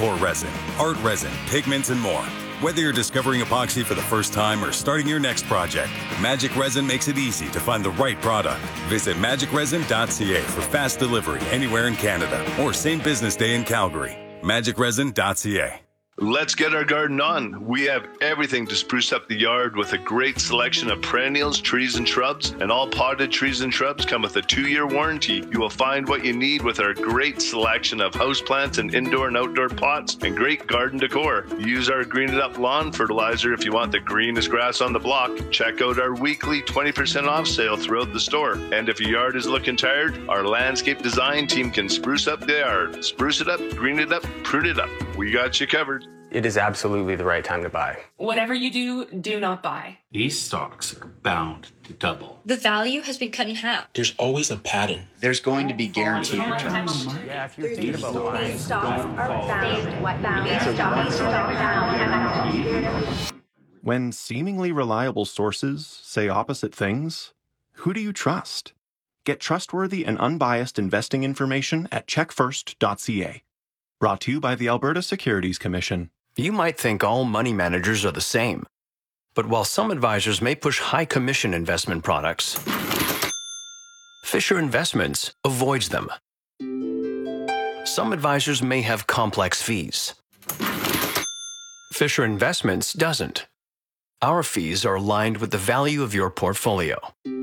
decor resin, art resin, pigments, and more. Whether you're discovering epoxy for the first time or starting your next project, Magic Resin makes it easy to find the right product. Visit magicresin.ca for fast delivery anywhere in Canada or same business day in Calgary. magicresin.ca. Let's get our garden on. We have everything to spruce up the yard with a great selection of perennials, trees, and shrubs. And all potted trees and shrubs come with a 2-year warranty. You will find what you need with our great selection of houseplants and indoor and outdoor pots and great garden decor. Use our Green It Up lawn fertilizer if you want the greenest grass on the block. Check out our weekly 20% off sale throughout the store. And if your yard is looking tired, our landscape design team can spruce up the yard. Spruce it up, green it up, prune it up. We got you covered. It is absolutely the right time to buy. Whatever you do, do not buy. These stocks are bound to double. The value has been cut in half. There's always a pattern. There's going to be guaranteed returns. Yeah, if you're thinking about buying, When seemingly reliable sources say opposite things, who do you trust? Get trustworthy and unbiased investing information at checkfirst.ca. Brought to you by the Alberta Securities Commission. You might think all money managers are the same. But while some advisors may push high commission investment products, Fisher Investments avoids them. Some advisors may have complex fees. Fisher Investments doesn't. Our fees are aligned with the value of your portfolio.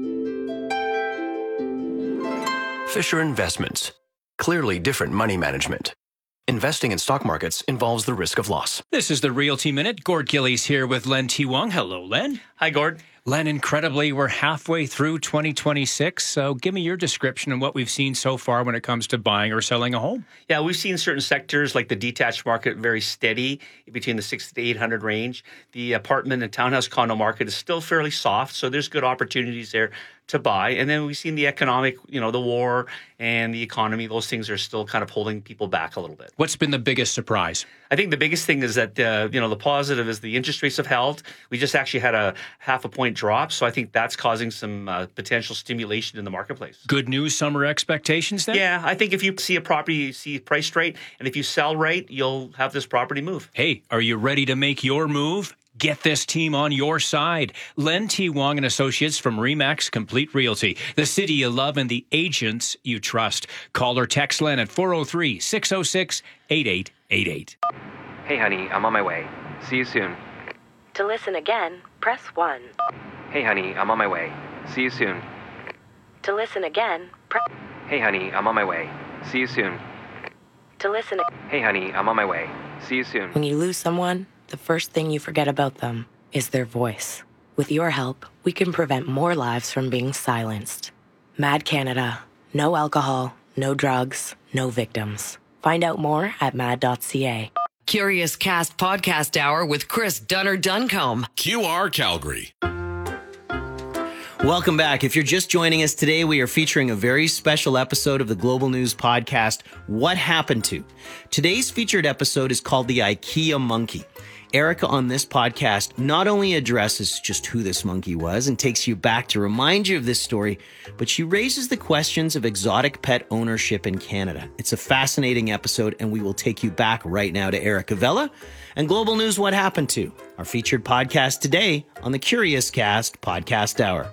Fisher Investments. Clearly different money management. Investing in stock markets involves the risk of loss. This is the Realty Minute. Gord Gillies here with Len T. Wong. Hello, Len. Hi, Gord. Len, incredibly, we're halfway through 2026, so give me your description of what we've seen so far when it comes to buying or selling a home. Yeah, we've seen certain sectors like the detached market very steady between the 600 to 800 range. The apartment and townhouse condo market is still fairly soft, so there's good opportunities there to buy. And then we've seen the economic, the war and the economy, those things are still kind of holding people back a little bit. What's been the biggest surprise? I think the biggest thing is that, the positive is the interest rates have held. We just actually had a 0.5 point drop, so I think that's causing some potential stimulation in the marketplace. Good news, summer expectations then? Yeah, I think if you see a property, you see priced right, and if you sell right, you'll have this property move. Hey, are you ready to make your move? Get this team on your side. Len T. Wong and Associates from RE/MAX Complete Realty. The city you love and the agents you trust. Call or text Len at 403-606-8888. Hey, honey, I'm on my way. See you soon. To listen again, press 1. Hey, honey, I'm on my way. See you soon. To listen again, press... Hey, honey, I'm on my way. See you soon. To listen... Hey, honey, I'm on my way. See you soon. When you lose someone, the first thing you forget about them is their voice. With your help, we can prevent more lives from being silenced. MAD Canada. No alcohol, no drugs, no victims. Find out more at mad.ca. Curious Cast Podcast Hour with Chris Dunner-Duncombe. QR Calgary. Welcome back. If you're just joining us today, we are featuring a very special episode of the Global News podcast, What Happened To? Today's featured episode is called The IKEA Monkey. Erica on this podcast not only addresses just who this monkey was and takes you back to remind you of this story, but she raises the questions of exotic pet ownership in Canada. It's a fascinating episode, and we will take you back right now to Erica Vella and Global News What Happened To, our featured podcast today on the Curious Cast Podcast Hour.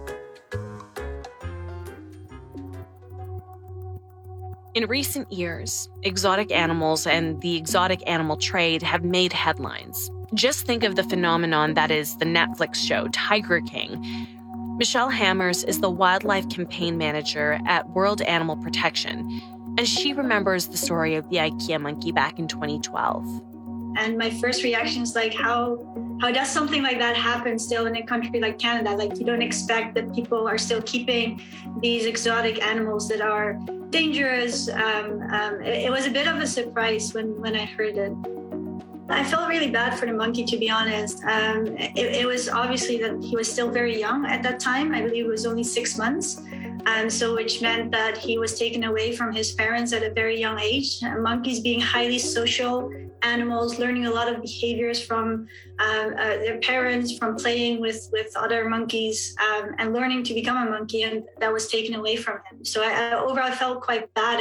In recent years, exotic animals and the exotic animal trade have made headlines. Just think of the phenomenon that is the Netflix show Tiger King. Michelle Hammers is the wildlife campaign manager at World Animal Protection, and she remembers the story of the IKEA monkey back in 2012. And my first reaction is like, how does something like that happen still in a country like Canada? Like, you don't expect that people are still keeping these exotic animals that are dangerous. It was a bit of a surprise when I heard it. I felt really bad for the monkey, to be honest. It was obviously that he was still very young at that time. I believe it was only 6 months. So which meant that he was taken away from his parents at a very young age. Monkeys being highly social animals, learning a lot of behaviors from their parents, from playing with other monkeys, and learning to become a monkey, and that was taken away from him. So I overall felt quite bad, and I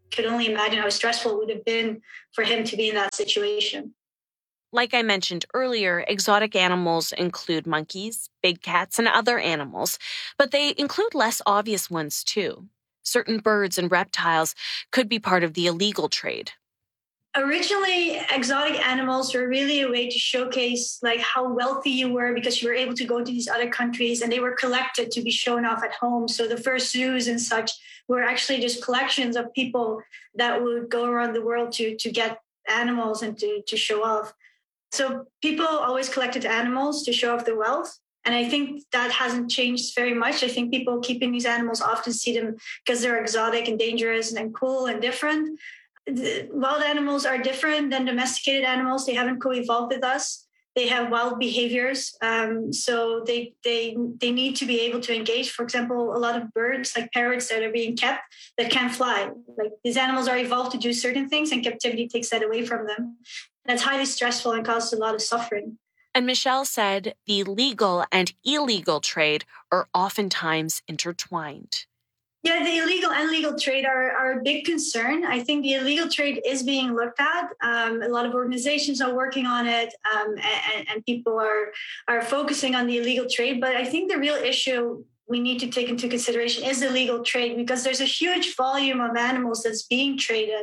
could only imagine how stressful it would have been for him to be in that situation. Like I mentioned earlier, exotic animals include monkeys, big cats, and other animals, but they include less obvious ones too. Certain birds and reptiles could be part of the illegal trade. Originally, exotic animals were really a way to showcase like how wealthy you were because you were able to go to these other countries, and they were collected to be shown off at home. So the first zoos and such were actually just collections of people that would go around the world to get animals and to show off. So people always collected animals to show off their wealth. And I think that hasn't changed very much. I think people keeping these animals often see them because they're exotic and dangerous and cool and different. Wild animals are different than domesticated animals. They haven't co-evolved with us. They have wild behaviors. So they need to be able to engage. For example, a lot of birds, like parrots that are being kept, that can't fly. Like these animals are evolved to do certain things, and captivity takes that away from them. That's highly stressful and causes a lot of suffering. And Michelle said the legal and illegal trade are oftentimes intertwined. Yeah, the illegal and legal trade are a big concern. I think the illegal trade is being looked at. A lot of organizations are working on it, and people are focusing on the illegal trade. But I think the real issue we need to take into consideration is the legal trade, because there's a huge volume of animals that's being traded.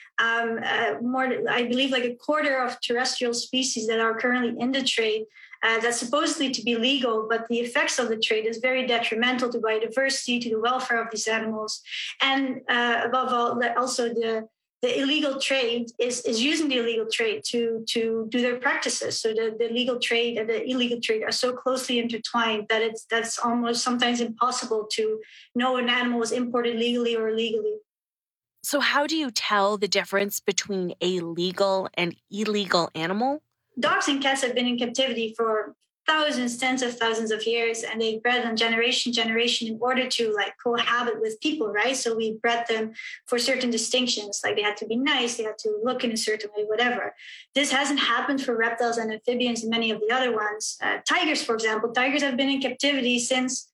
I believe like a quarter of terrestrial species that are currently in the trade that's supposedly to be legal, but the effects of the trade is very detrimental to biodiversity, to the welfare of these animals. And above all, also the illegal trade is using the illegal trade to do their practices. So the legal trade and the illegal trade are so closely intertwined that that's almost sometimes impossible to know an animal was imported legally or illegally. So how do you tell the difference between a legal and illegal animal? Dogs and cats have been in captivity for thousands, tens of thousands of years, and they bred on generation in order to like cohabit with people, right? So we bred them for certain distinctions, like they had to be nice, they had to look in a certain way, whatever. This hasn't happened for reptiles and amphibians and many of the other ones. Tigers, for example, have been in captivity since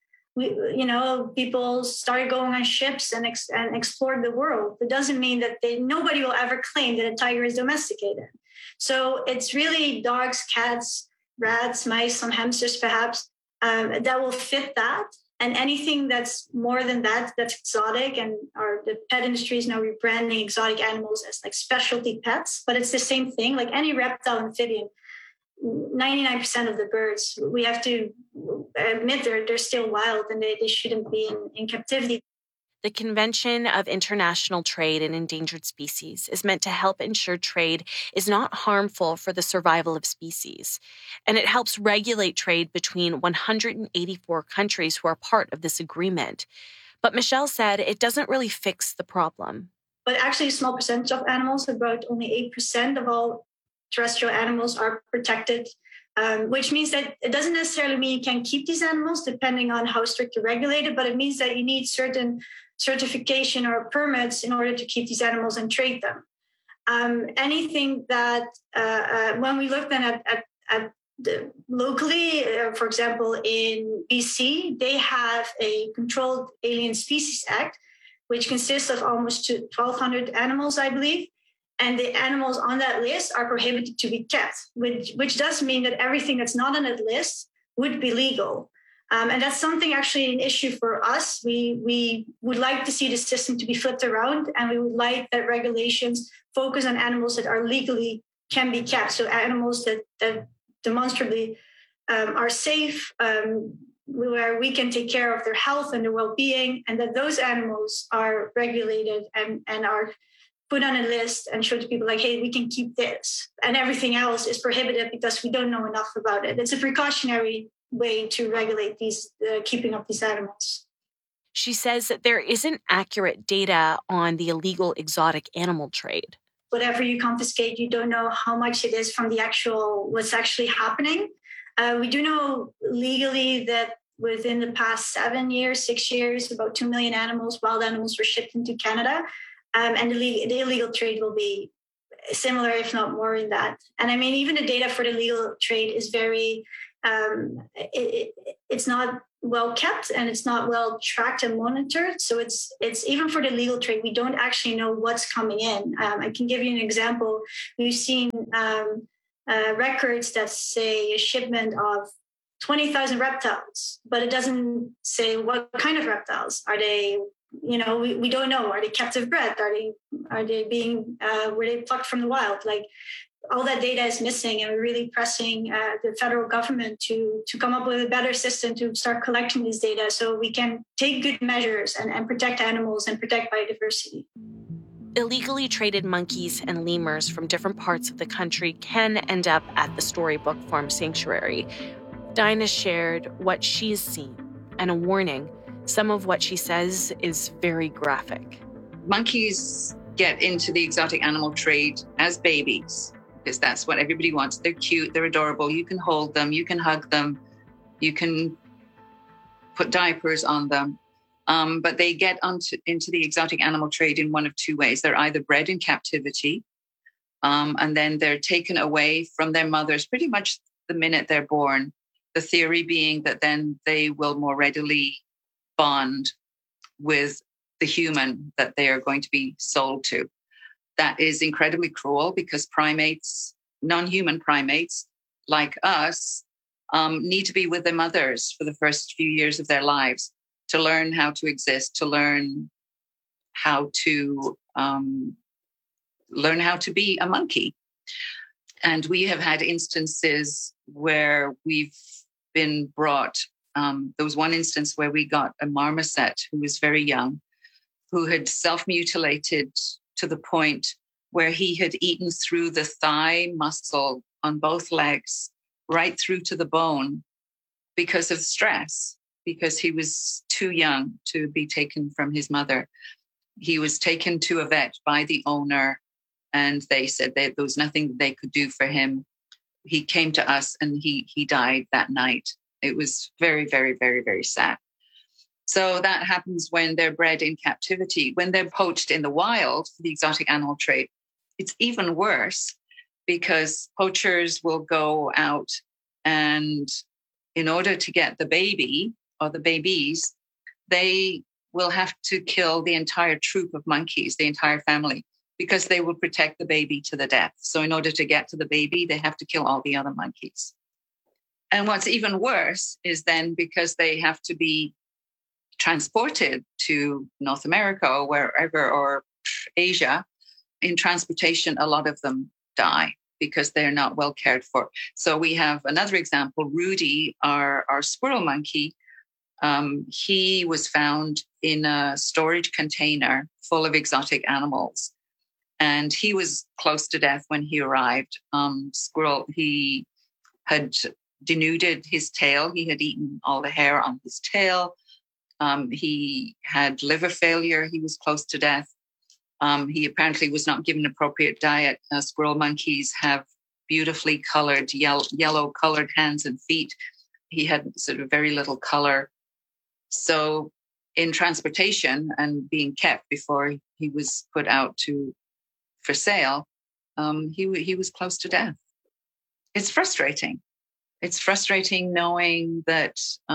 people started going on ships and explored the world. It doesn't mean that nobody will ever claim that a tiger is domesticated. So it's really dogs, cats, rats, mice, some hamsters perhaps, that will fit that. And anything that's more than that, that's exotic, and the pet industry is now rebranding exotic animals as like specialty pets, but it's the same thing. Like any reptile, amphibian, 99% of the birds, we have to admit they're still wild and they shouldn't be in captivity. The Convention of International Trade in Endangered Species is meant to help ensure trade is not harmful for the survival of species, and it helps regulate trade between 184 countries who are part of this agreement. But Michelle said it doesn't really fix the problem. But actually, a small percentage of animals, about only 8% of all terrestrial animals, are protected, which means that it doesn't necessarily mean you can keep these animals depending on how strict you're regulated, but it means that you need certain certification or permits in order to keep these animals and trade them. Anything that, when we look then at locally, for example, in BC, they have a Controlled Alien Species Act, which consists of almost 1,200 animals, I believe. And the animals on that list are prohibited to be kept, which does mean that everything that's not on that list would be legal. And that's something actually an issue for us. We would like to see the system to be flipped around, and we would like that regulations focus on animals that are legally can be kept. So animals that demonstrably are safe, where we can take care of their health and their well-being, and that those animals are regulated and are put on a list and show to people like, hey, we can keep this. And everything else is prohibited because we don't know enough about it. It's a precautionary way to regulate these keeping of these animals. She says that there isn't accurate data on the illegal exotic animal trade. Whatever you confiscate, you don't know how much it is from the what's actually happening. We do know legally that within the past 6 years, about 2 million wild animals were shipped into Canada. And the illegal trade will be similar, if not more in that. And I mean, even the data for the legal trade is very, it's not well kept and it's not well tracked and monitored. So it's even for the legal trade, we don't actually know what's coming in. I can give you an example. We've seen records that say a shipment of 20,000 reptiles, but it doesn't say what kind of reptiles. Are they, we don't know. Are they captive bred? Are they being, were they plucked from the wild? Like, all that data is missing, and we're really pressing the federal government to come up with a better system to start collecting these data so we can take good measures and protect animals and protect biodiversity. Illegally traded monkeys and lemurs from different parts of the country can end up at the Storybook Farm Sanctuary. Dinah shared what she's seen and a warning. Some of what she says is very graphic. Monkeys get into the exotic animal trade as babies, because that's what everybody wants. They're cute, they're adorable. You can hold them, you can hug them, you can put diapers on them. But they get into the exotic animal trade in one of two ways. They're either bred in captivity, and then they're taken away from their mothers pretty much the minute they're born. The theory being that then they will more readily bond with the human that they are going to be sold to. That is incredibly cruel because primates, non-human primates like us, need to be with their mothers for the first few years of their lives to learn how to exist, to learn how to be a monkey. And we have had instances where we've been brought. There was one instance where we got a marmoset who was very young, who had self-mutilated to the point where he had eaten through the thigh muscle on both legs, right through to the bone because of stress, because he was too young to be taken from his mother. He was taken to a vet by the owner, and they said that there was nothing they could do for him. He came to us and he died that night. It was very, very, very, very sad. So that happens when they're bred in captivity. When they're poached in the wild for the exotic animal trade, it's even worse because poachers will go out and in order to get the baby or the babies, they will have to kill the entire troop of monkeys, the entire family, because they will protect the baby to the death. So in order to get to the baby, they have to kill all the other monkeys. And what's even worse is then because they have to be transported to North America or wherever, or Asia, in transportation, a lot of them die because they're not well cared for. So we have another example, Rudy, our squirrel monkey. He was found in a storage container full of exotic animals. And he was close to death when he arrived. Squirrel, he had denuded his tail. He had eaten all the hair on his tail. He had liver failure. He was close to death. He apparently was not given appropriate diet. Squirrel monkeys have beautifully colored, yellow colored hands and feet. He had sort of very little color. So in transportation and being kept before he was put out for sale, he was close to death. It's frustrating. It's frustrating knowing that,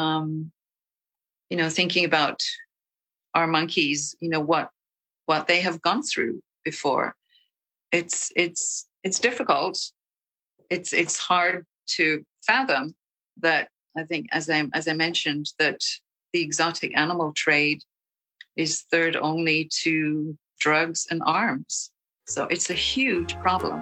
thinking about our monkeys, what they have gone through before. It's difficult. It's hard to fathom that. I think, as I mentioned, that the exotic animal trade is third only to drugs and arms. So it's a huge problem.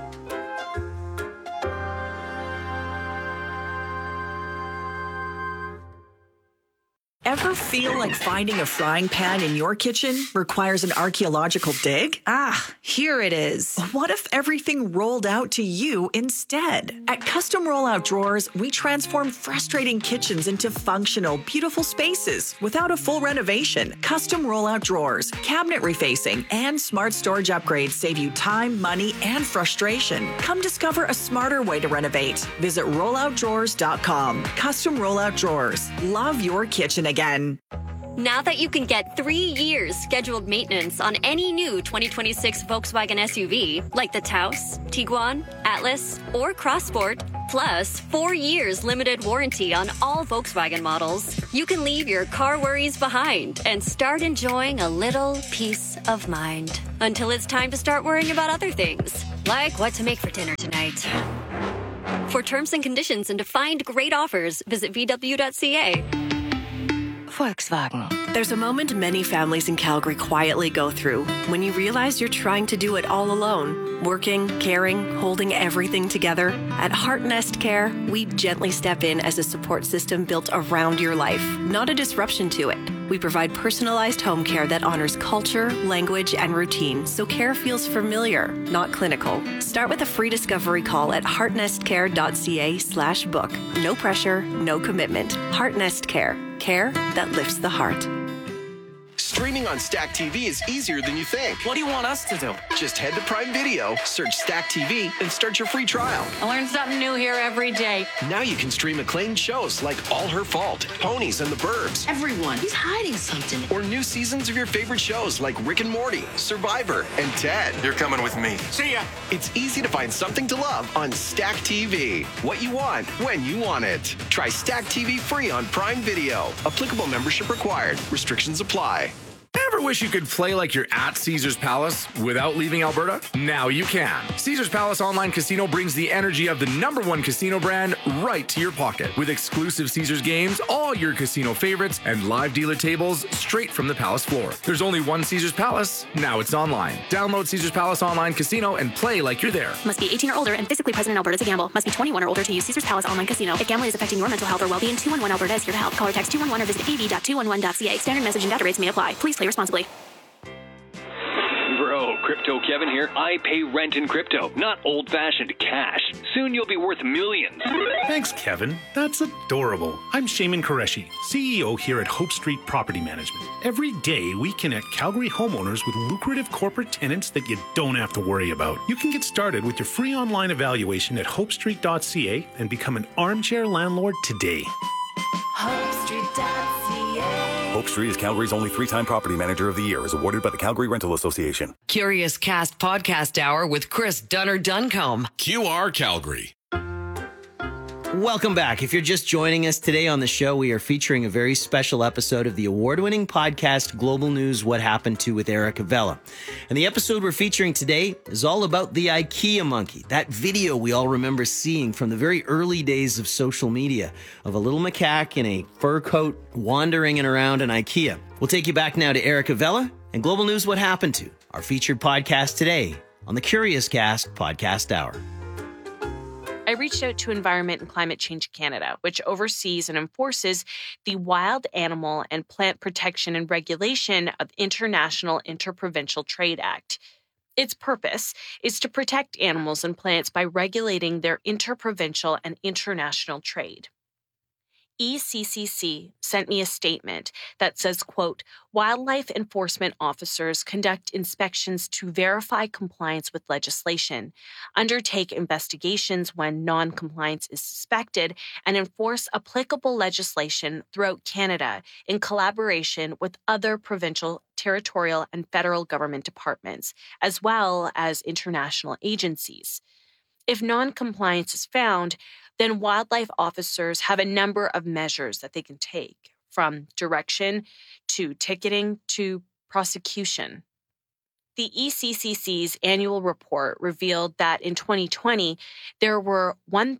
Ever feel like finding a frying pan in your kitchen requires an archaeological dig? Ah, here it is. What if everything rolled out to you instead? At Custom Rollout Drawers, we transform frustrating kitchens into functional, beautiful spaces without a full renovation. Custom Rollout Drawers, cabinet refacing, and smart storage upgrades save you time, money, and frustration. Come discover a smarter way to renovate. Visit rolloutdrawers.com. Custom Rollout Drawers. Love your kitchen again. Now that you can get 3 years scheduled maintenance on any new 2026 Volkswagen SUV, like the Taos, Tiguan, Atlas, or Crossport, Plus, 4 years limited warranty on all Volkswagen models. You can leave your car worries behind and start enjoying a little peace of mind. Until it's time to start worrying about other things, like what to make for dinner tonight. For terms and conditions and to find great offers, visit VW.ca. Volkswagen. There's a moment many families in Calgary quietly go through when you realize you're trying to do it all alone. Working, caring, holding everything together. At Heart Nest Care, we gently step in as a support system built around your life, not a disruption to it. We provide personalized home care that honors culture, language, and routine, so care feels familiar, not clinical. Start with a free discovery call at heartnestcare.ca/book. No pressure, no commitment. Heart Nest Care. Care that lifts the heart. Streaming on Stack TV is easier than you think. What do you want us to do? Just head to Prime Video, search Stack TV, and start your free trial. I learn something new here every day. Now you can stream acclaimed shows like All Her Fault, Ponies and the Burbs. Everyone, he's hiding something. Or new seasons of your favorite shows like Rick and Morty, Survivor, and Ted. You're coming with me. See ya. It's easy to find something to love on Stack TV. What you want, when you want it. Try Stack TV free on Prime Video. Applicable membership required. Restrictions apply. Ever wish you could play like you're at Caesars Palace without leaving Alberta? Now you can. Caesars Palace Online Casino brings the energy of the #1 casino brand right to your pocket. With exclusive Caesars games, all your casino favorites, and live dealer tables straight from the Palace floor. There's only one Caesars Palace. Now it's online. Download Caesars Palace Online Casino and play like you're there. Must be 18 or older and physically present in Alberta to gamble. Must be 21 or older to use Caesars Palace Online Casino. If gambling is affecting your mental health or well-being, 211 Alberta is here to help. Call or text 211 or visit av.211.ca. Standard message and data rates may apply. Please play responsibly. Bro, Crypto Kevin here. I pay rent in crypto, not old-fashioned cash. Soon you'll be worth millions. Thanks, Kevin. That's adorable. I'm Shaman Qureshi, CEO here at Hope Street Property Management. Every day, we connect Calgary homeowners with lucrative corporate tenants that you don't have to worry about. You can get started with your free online evaluation at hopestreet.ca and become an armchair landlord today. HopeStreet.ca. Hope Street is Calgary's only 3-time Property Manager of the Year, as awarded by the Calgary Rental Association. Curious Cast Podcast Hour with Chris Dunner-Duncombe. QR Calgary. Welcome back. If you're just joining us today on the show, we are featuring a very special episode of the award-winning podcast Global News What Happened To with Erica Vella. And the episode we're featuring today is all about the IKEA monkey, that video we all remember seeing from the very early days of social media of a little macaque in a fur coat wandering around an IKEA. We'll take you back now to Erica Vella and Global News What Happened To, our featured podcast today on the Curious Cast Podcast Hour. I reached out to Environment and Climate Change Canada, which oversees and enforces the Wild Animal and Plant Protection and Regulation of International Interprovincial Trade Act. Its purpose is to protect animals and plants by regulating their interprovincial and international trade. ECCC sent me a statement that says, quote, wildlife enforcement officers conduct inspections to verify compliance with legislation, undertake investigations when non-compliance is suspected, and enforce applicable legislation throughout Canada in collaboration with other provincial, territorial, and federal government departments, as well as international agencies. If non-compliance is found, then wildlife officers have a number of measures that they can take, from direction to ticketing to prosecution. The ECCC's annual report revealed that in 2020, there were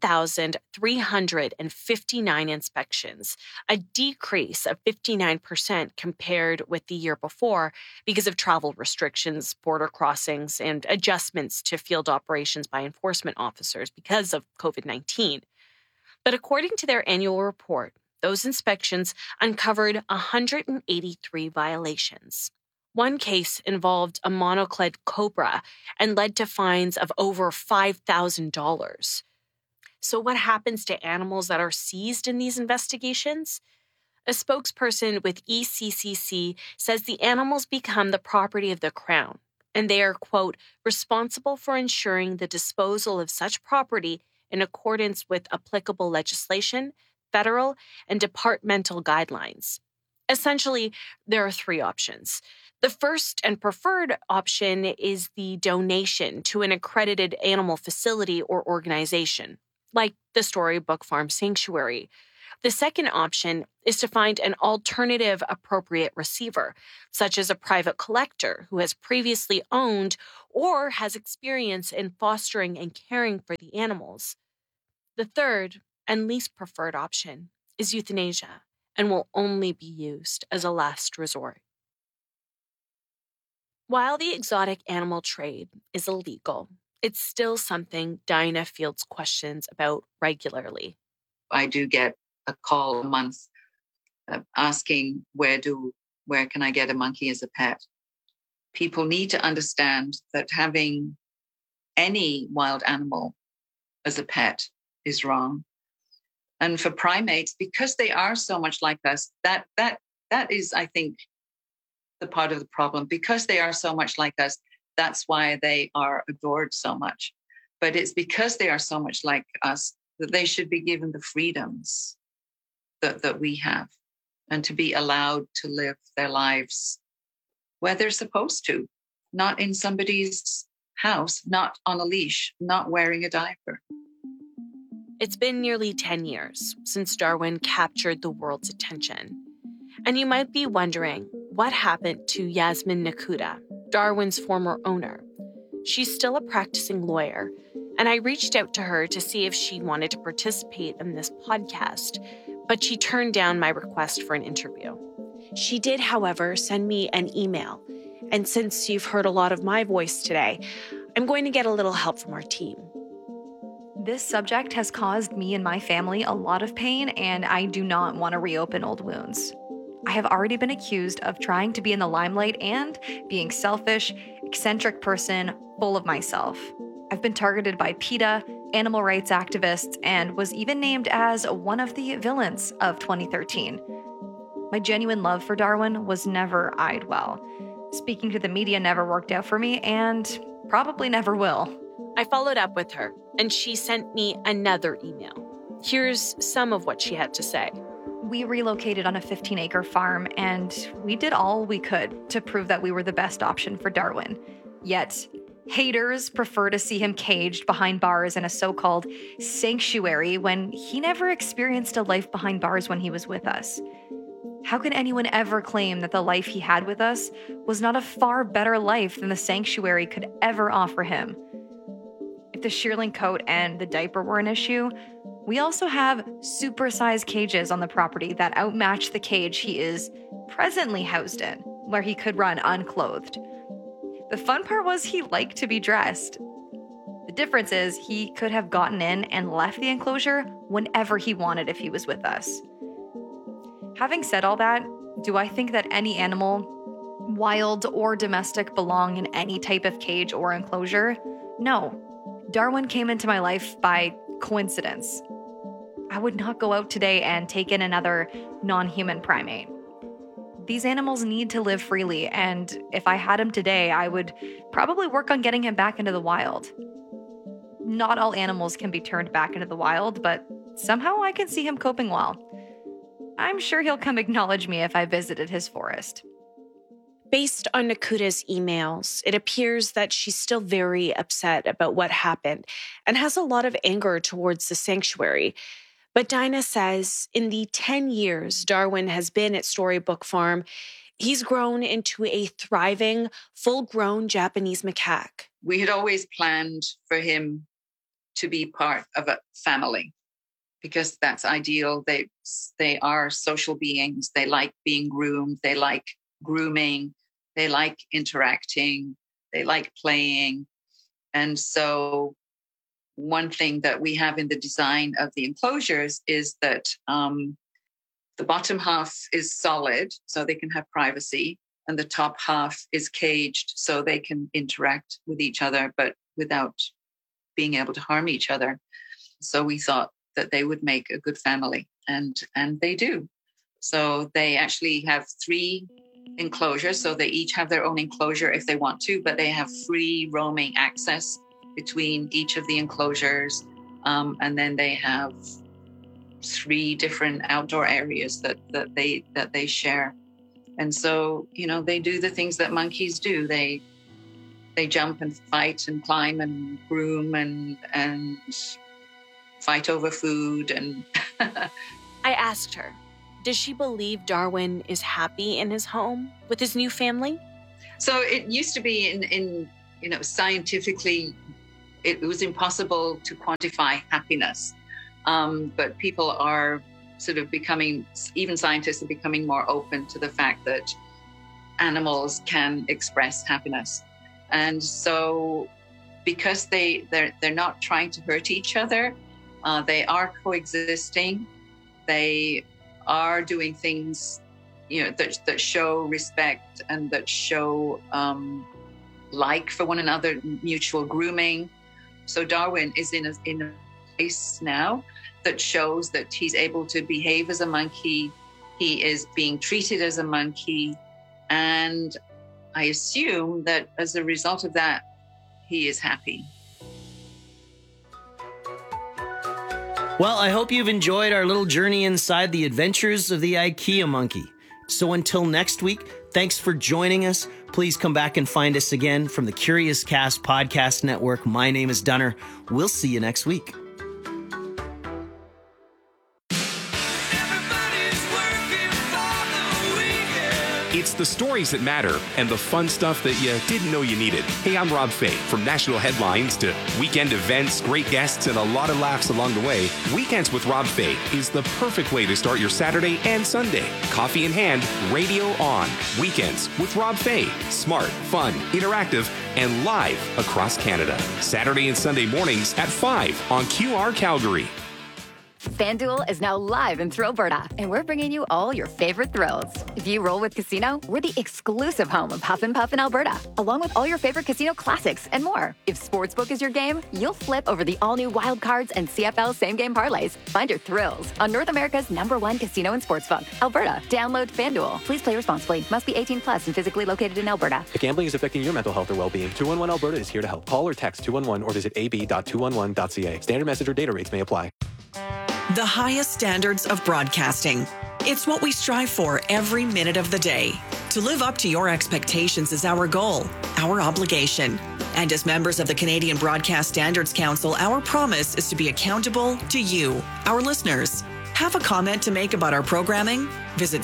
1,359 inspections, a decrease of 59% compared with the year before because of travel restrictions, border crossings, and adjustments to field operations by enforcement officers because of COVID-19. But according to their annual report, those inspections uncovered 183 violations. One case involved a monocled cobra and led to fines of over $5,000. So what happens to animals that are seized in these investigations? A spokesperson with ECCC says the animals become the property of the Crown, and they are, quote, responsible for ensuring the disposal of such property in accordance with applicable legislation, federal, and departmental guidelines. Essentially, there are three options. The first and preferred option is the donation to an accredited animal facility or organization. like the Storybook Farm Sanctuary. The second option is to find an alternative appropriate receiver, such as a private collector who has previously owned or has experience in fostering and caring for the animals. The third and least preferred option is euthanasia and will only be used as a last resort. While the exotic animal trade is illegal, it's still something Dinah fields questions about regularly. I do get a call a month asking where can I get a monkey as a pet. People need to understand that having any wild animal as a pet is wrong. And for primates, because they are so much like us, that is, I think, the part of the problem. Because they are so much like us, that's why they are adored so much. But it's because they are so much like us that they should be given the freedoms that we have, and to be allowed to live their lives where they're supposed to, not in somebody's house, not on a leash, not wearing a diaper. It's been nearly 10 years since Darwin captured the world's attention. And you might be wondering what happened to Yasmin Nakuda, Darwin's former owner. She's still a practicing lawyer, and I reached out to her to see if she wanted to participate in this podcast, but she turned down my request for an interview. She did, however, send me an email, and since you've heard a lot of my voice today, I'm going to get a little help from our team. This subject has caused me and my family a lot of pain, and I do not want to reopen old wounds. I have already been accused of trying to be in the limelight and being selfish, eccentric person, full of myself. I've been targeted by PETA, animal rights activists, and was even named as one of the villains of 2013. My genuine love for Darwin was never eyed well. Speaking to the media never worked out for me, and probably never will. I followed up with her, and she sent me another email. Here's some of what she had to say. We relocated on a 15-acre farm, and we did all we could to prove that we were the best option for Darwin. Yet, haters prefer to see him caged behind bars in a so-called sanctuary when he never experienced a life behind bars when he was with us. How can anyone ever claim that the life he had with us was not a far better life than the sanctuary could ever offer him? If the shearling coat and the diaper were an issue, we also have supersized cages on the property that outmatch the cage he is presently housed in, where he could run unclothed. The fun part was he liked to be dressed. The difference is he could have gotten in and left the enclosure whenever he wanted if he was with us. Having said all that, do I think that any animal, wild or domestic, belong in any type of cage or enclosure? No. Darwin came into my life by coincidence. I would not go out today and take in another non-human primate. These animals need to live freely, and if I had him today, I would probably work on getting him back into the wild. Not all animals can be turned back into the wild, but somehow I can see him coping well. I'm sure he'll come acknowledge me if I visited his forest. Based on Nakuda's emails, it appears that she's still very upset about what happened and has a lot of anger towards the sanctuary. But Dinah says in the 10 years Darwin has been at Storybook Farm, he's grown into a thriving, full-grown Japanese macaque. We had always planned for him to be part of a family because that's ideal. They are social beings. They like being groomed. They like grooming. They like interacting. They like playing. And so one thing that we have in the design of the enclosures is that the bottom half is solid, so they can have privacy, and the top half is caged, so they can interact with each other, but without being able to harm each other. So we thought that they would make a good family, and they do. So they actually have 3 enclosures, so they each have their own enclosure if they want to, but they have free roaming access between each of the enclosures, and then they have 3 different outdoor areas that they share. And so, you know, they do the things that monkeys do. They jump and fight and climb and groom and fight over food. And I asked her, does she believe Darwin is happy in his home with his new family? So it used to be in scientifically, it was impossible to quantify happiness. But people are sort of even scientists are becoming more open to the fact that animals can express happiness. And so because they're not trying to hurt each other, they are coexisting. They are doing things, that show respect and that show like for one another, mutual grooming. So Darwin is in a place now that shows that he's able to behave as a monkey. He is being treated as a monkey. And I assume that as a result of that, he is happy. Well, I hope you've enjoyed our little journey inside the adventures of the IKEA monkey. So until next week, thanks for joining us. Please come back and find us again from the Curious Cast Podcast Network. My name is Dunner. We'll see you next week. It's the stories that matter and the fun stuff that you didn't know you needed. Hey, I'm Rob Fay. From national headlines to weekend events, great guests, and a lot of laughs along the way, Weekends with Rob Fay is the perfect way to start your Saturday and Sunday. Coffee in hand, radio on. Weekends with Rob Fay. Smart, fun, interactive, and live across Canada. Saturday and Sunday mornings at 5 on QR Calgary. FanDuel is now live in Thrillberta, and we're bringing you all your favorite thrills. If you roll with Casino, we're the exclusive home of Huff and Puff in Alberta, along with all your favorite casino classics and more. If Sportsbook is your game, you'll flip over the all-new Wild Cards and CFL same-game parlays. Find your thrills on North America's #1 casino and sportsbook, Alberta. Download FanDuel. Please play responsibly. Must be 18 plus and physically located in Alberta. If gambling is affecting your mental health or well-being, 211 Alberta is here to help. Call or text 211 or visit ab.211.ca. Standard message or data rates may apply. The highest standards of broadcasting. It's what we strive for every minute of the day. To live up to your expectations is our goal, our obligation. And as members of the Canadian Broadcast Standards Council, our promise is to be accountable to you, our listeners. Have a comment to make about our programming? Visit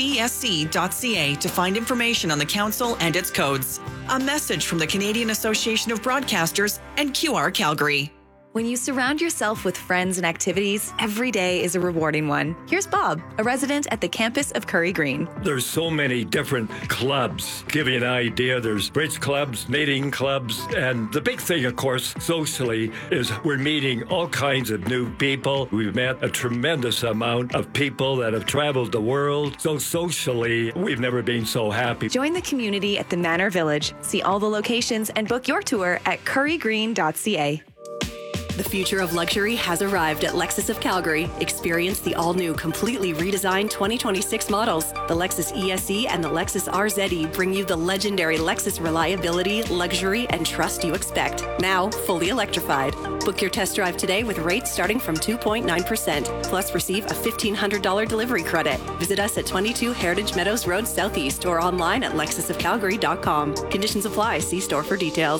cbsc.ca to find information on the council and its codes. A message from the Canadian Association of Broadcasters and QR Calgary. When you surround yourself with friends and activities, every day is a rewarding one. Here's Bob, a resident at the campus of Curry Green. There's so many different clubs. Give you an idea, there's bridge clubs, knitting clubs, and the big thing, of course, socially, is we're meeting all kinds of new people. We've met a tremendous amount of people that have traveled the world. So socially, we've never been so happy. Join the community at the Manor Village. See all the locations and book your tour at currygreen.ca. The future of luxury has arrived at Lexus of Calgary. Experience the all-new, completely redesigned 2026 models. The Lexus ESE and the Lexus RZE bring you the legendary Lexus reliability, luxury, and trust you expect. Now, fully electrified. Book your test drive today with rates starting from 2.9%. Plus, receive a $1,500 delivery credit. Visit us at 22 Heritage Meadows Road Southeast or online at lexusofcalgary.com. Conditions apply. See store for details.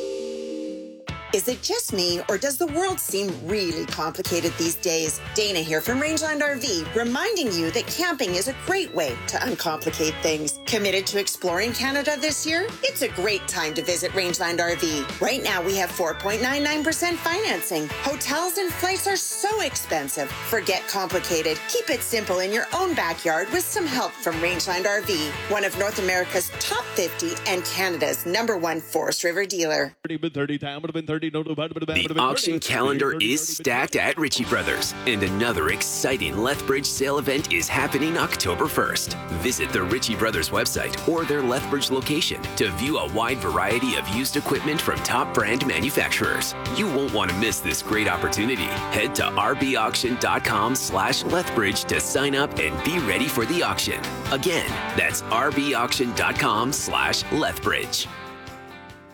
Is it just me, or does the world seem really complicated these days? Dana here from Rangeland RV, reminding you that camping is a great way to uncomplicate things. Committed to exploring Canada this year? It's a great time to visit Rangeland RV. Right now, we have 4.99% financing. Hotels and flights are so expensive. Forget complicated. Keep it simple in your own backyard with some help from Rangeland RV, one of North America's top 50 and Canada's #1 Forest River dealer. The auction calendar is stacked at Ritchie Brothers, and another exciting Lethbridge sale event is happening October 1st. Visit the Ritchie Brothers website or their Lethbridge location to view a wide variety of used equipment from top brand manufacturers. You won't want to miss this great opportunity. Head to rbauction.com/Lethbridge to sign up and be ready for the auction. Again, that's rbauction.com/Lethbridge. What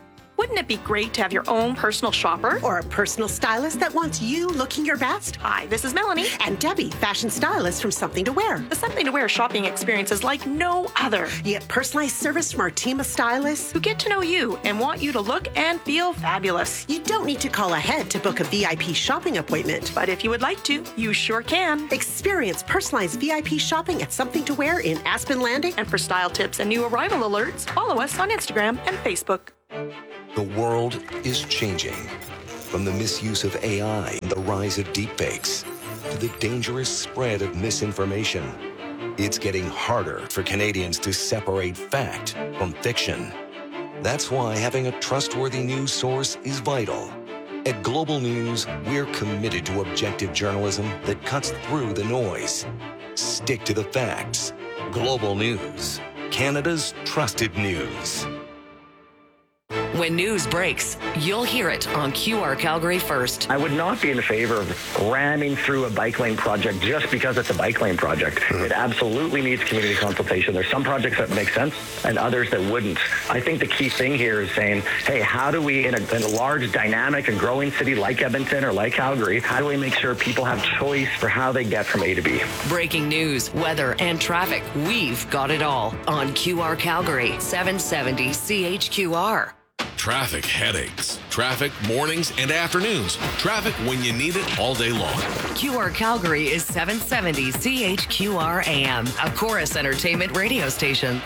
Wouldn't it be great to have your own personal shopper? Or a personal stylist that wants you looking your best? Hi, this is Melanie. And Debbie, fashion stylist from Something to Wear. The Something to Wear shopping experience is like no other. You get personalized service from our team of stylists who get to know you and want you to look and feel fabulous. You don't need to call ahead to book a VIP shopping appointment. But if you would like to, you sure can. Experience personalized VIP shopping at Something to Wear in Aspen Landing. And for style tips and new arrival alerts, follow us on Instagram and Facebook. The world is changing. From the misuse of AI and the rise of deepfakes to the dangerous spread of misinformation, it's getting harder for Canadians to separate fact from fiction. That's why having a trustworthy news source is vital. At Global News, we're committed to objective journalism that cuts through the noise. Stick to the facts. Global News, Canada's trusted news. When news breaks, you'll hear it on QR Calgary first. I would not be in favor of ramming through a bike lane project just because it's a bike lane project. It absolutely needs community consultation. There's some projects that make sense and others that wouldn't. I think the key thing here is saying, hey, how do we, in a large, dynamic and growing city like Edmonton or like Calgary, how do we make sure people have choice for how they get from A to B? Breaking news, weather, and traffic. We've got it all on QR Calgary, 770 CHQR. Traffic headaches. Traffic mornings and afternoons. Traffic when you need it all day long. QR Calgary is 770 CHQR AM, a Chorus Entertainment radio station.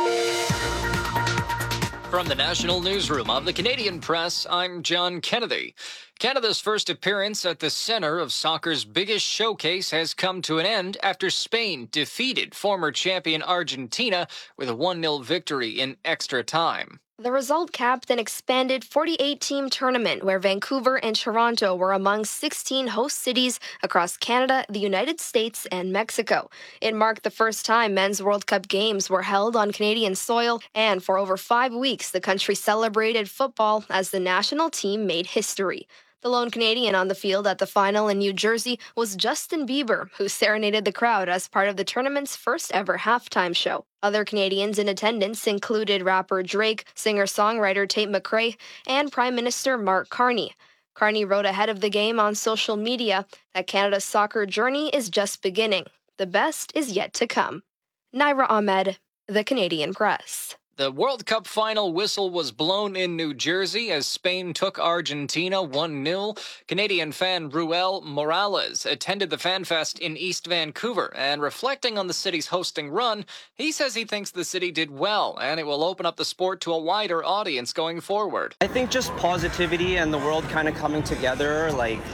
From the National Newsroom of the Canadian Press, I'm John Kennedy. Canada's first appearance at the center of soccer's biggest showcase has come to an end after Spain defeated former champion Argentina with a 1-0 victory in extra time. The result capped an expanded 48-team tournament where Vancouver and Toronto were among 16 host cities across Canada, the United States, and Mexico. It marked the first time men's World Cup games were held on Canadian soil, and for over 5 weeks, the country celebrated football as the national team made history. The lone Canadian on the field at the final in New Jersey was Justin Bieber, who serenaded the crowd as part of the tournament's first-ever halftime show. Other Canadians in attendance included rapper Drake, singer-songwriter Tate McRae, and Prime Minister Mark Carney. Carney wrote ahead of the game on social media that Canada's soccer journey is just beginning. The best is yet to come. Naira Ahmed, The Canadian Press. The World Cup final whistle was blown in New Jersey as Spain took Argentina 1-0. Canadian fan Ruel Morales attended the FanFest in East Vancouver, and reflecting on the city's hosting run, he says he thinks the city did well, and it will open up the sport to a wider audience going forward. I think just positivity and the world kind of coming together,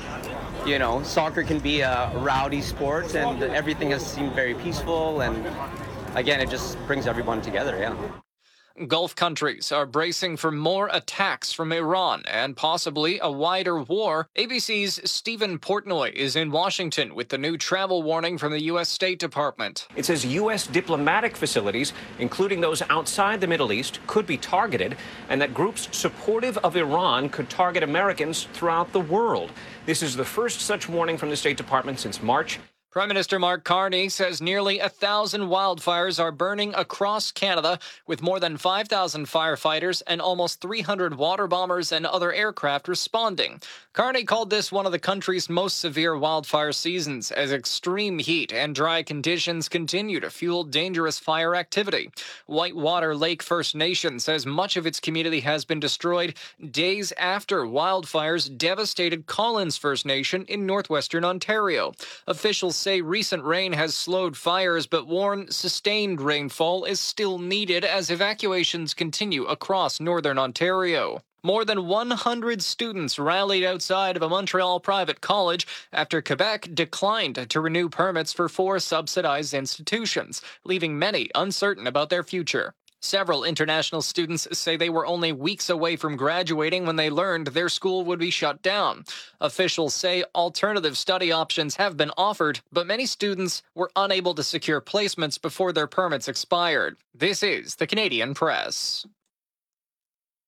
soccer can be a rowdy sport, and everything has seemed very peaceful, and again, it just brings everyone together, yeah. Gulf countries are bracing for more attacks from Iran and possibly a wider war. ABC's Stephen Portnoy is in Washington with the new travel warning from the U.S. State Department. It says U.S. diplomatic facilities, including those outside the Middle East, could be targeted, and that groups supportive of Iran could target Americans throughout the world. This is the first such warning from the State Department since March. Prime Minister Mark Carney says nearly 1,000 wildfires are burning across Canada, with more than 5,000 firefighters and almost 300 water bombers and other aircraft responding. Carney called this one of the country's most severe wildfire seasons, as extreme heat and dry conditions continue to fuel dangerous fire activity. Whitewater Lake First Nation says much of its community has been destroyed days after wildfires devastated Collins First Nation in northwestern Ontario. Officials say recent rain has slowed fires, but warn sustained rainfall is still needed as evacuations continue across northern Ontario. More than 100 students rallied outside of a Montreal private college after Quebec declined to renew permits for 4 subsidized institutions, leaving many uncertain about their future. Several international students say they were only weeks away from graduating when they learned their school would be shut down. Officials say alternative study options have been offered, but many students were unable to secure placements before their permits expired. This is the Canadian Press.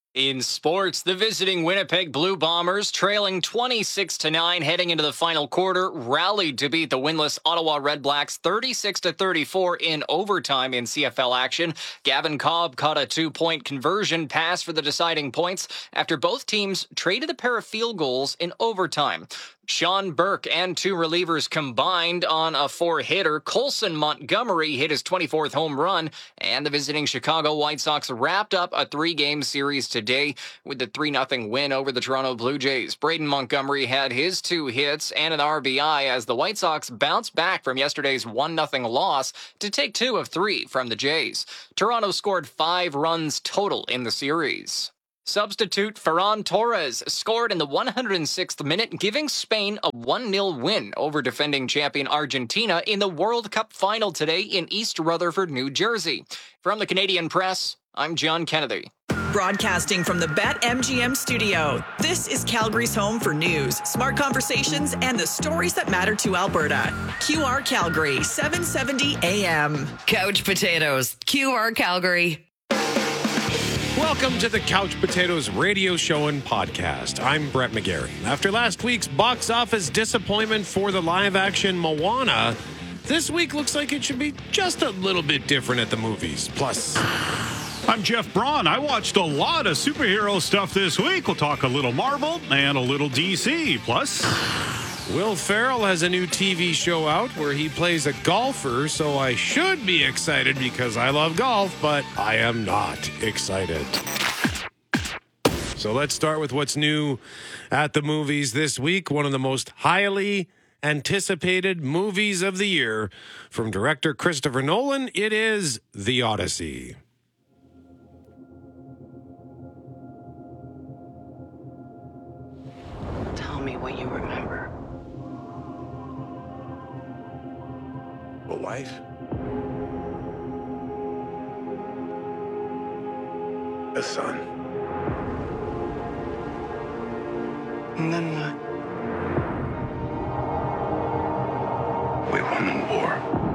In sports, the visiting Winnipeg Blue Bombers, trailing 26-9 heading into the final quarter, rallied to beat the winless Ottawa Redblacks 36-34 in overtime in CFL action. Gavin Cobb caught a 2-point conversion pass for the deciding points after both teams traded a pair of field goals in overtime. Sean Burke and 2 relievers combined on a 4-hitter. Colson Montgomery hit his 24th home run, and the visiting Chicago White Sox wrapped up a 3-game series today with the 3-0 win over the Toronto Blue Jays. Braden Montgomery had his 2 hits and an RBI as the White Sox bounced back from yesterday's 1-0 loss to take 2 of 3 from the Jays. Toronto scored 5 runs total in the series. Substitute Ferran Torres scored in the 106th minute, giving Spain a 1-0 win over defending champion Argentina in the World Cup final today in East Rutherford, New Jersey. From the Canadian Press, I'm John Kennedy. Broadcasting from the BetMGM studio, this is Calgary's home for news, smart conversations, and the stories that matter to Alberta. QR Calgary, 770 AM. Couch Potatoes, QR Calgary. Welcome to the Couch Potatoes radio show and podcast. I'm Brett McGarry. After last week's box office disappointment for the live-action Moana, this week looks like it should be just a little bit different at the movies. Plus, I'm Jeff Braun. I watched a lot of superhero stuff this week. We'll talk a little Marvel and a little DC. Plus, Will Ferrell has a new TV show out where he plays a golfer, so I should be excited because I love golf, but I am not excited. So let's start with what's new at the movies this week. One of the most highly anticipated movies of the year from director Christopher Nolan. It is The Odyssey. Tell me what you remember. A wife? A son? And then We won the war.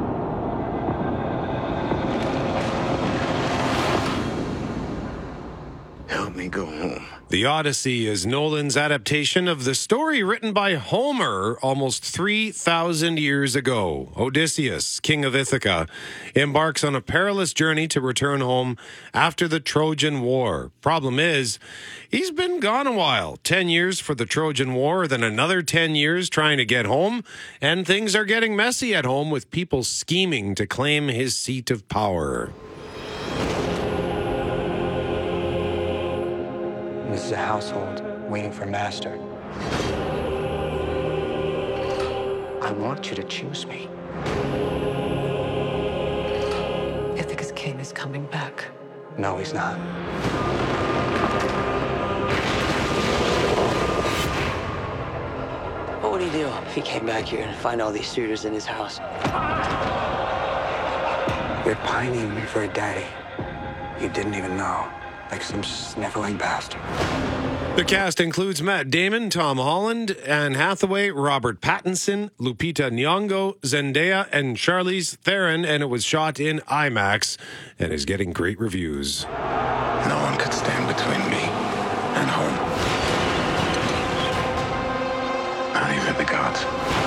Help me go home. The Odyssey is Nolan's adaptation of the story written by Homer almost 3,000 years ago. Odysseus, king of Ithaca, embarks on a perilous journey to return home after the Trojan War. Problem is, he's been gone a while. 10 years for the Trojan War, then another 10 years trying to get home, and things are getting messy at home with people scheming to claim his seat of power. This is a household waiting for master. I want you to choose me. Ithaca's king is coming back. No, he's not. What would he do if he came back here and find all these suitors in his house? You're pining for a daddy you didn't even know. Like some sniveling bastard. The cast includes Matt Damon, Tom Holland, Anne Hathaway, Robert Pattinson, Lupita Nyong'o, Zendaya, and Charlize Theron, and it was shot in IMAX and is getting great reviews. No one could stand between me and home. Not even the gods.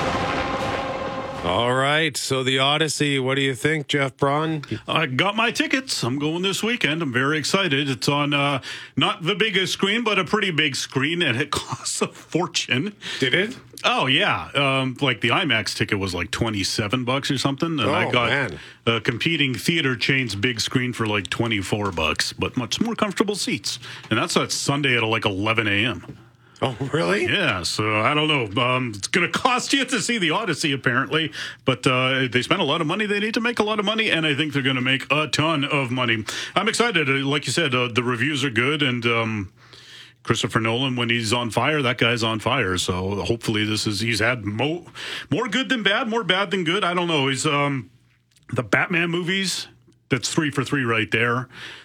All right, so The Odyssey, what do you think, Jeff Braun? I got my tickets. I'm going this weekend. I'm very excited. It's on not the biggest screen, but a pretty big screen, and it costs a fortune. Did it? Oh, yeah. Like the IMAX ticket was like $27 or something. And I got a competing theater chain's big screen for like $24, but much more comfortable seats. And that's Sunday at like 11 a.m. Oh, really? Yeah, so I don't know. It's going to cost you to see The Odyssey, apparently. But they spent a lot of money. They need to make a lot of money, and I think they're going to make a ton of money. I'm excited. Like you said, the reviews are good, and Christopher Nolan, when he's on fire, that guy's on fire. So hopefully he's had more good than bad, more bad than good. I don't know. He's the Batman movies. That's 3 for 3 right there.